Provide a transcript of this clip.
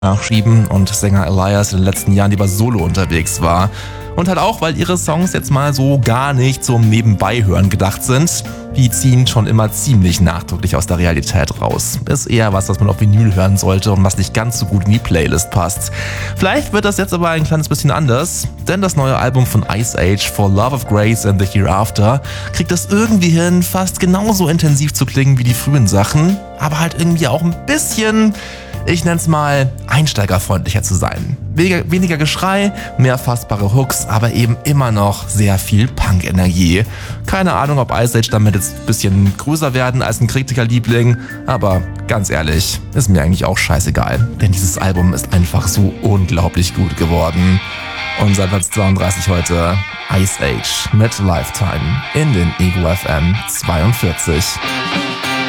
nachschieben und Sänger Elias in den letzten Jahren lieber solo unterwegs war. Und halt auch, weil ihre Songs jetzt mal so gar nicht zum Nebenbeihören gedacht sind. Die ziehen schon immer ziemlich nachdrücklich aus der Realität raus. Ist eher was man auf Vinyl hören sollte und was nicht ganz so gut in die Playlist passt. Vielleicht wird das jetzt aber ein kleines bisschen anders, denn das neue Album von Ice Age, For Love of Grace and the Hereafter, kriegt es irgendwie hin, fast genauso intensiv zu klingen wie die frühen Sachen, aber halt irgendwie auch ein bisschen, ich nenn's mal, einsteigerfreundlicher zu sein. Weniger Geschrei, mehr fassbare Hooks, aber eben immer noch sehr viel Punk-Energie. Keine Ahnung, ob Ice Age damit jetzt ein bisschen größer werden als ein Kritikerliebling, aber ganz ehrlich, ist mir eigentlich auch scheißegal, denn dieses Album ist einfach so unglaublich gut geworden. Unser Platz 32 heute, Ice Age mit Lifetime in den Ego FM 42.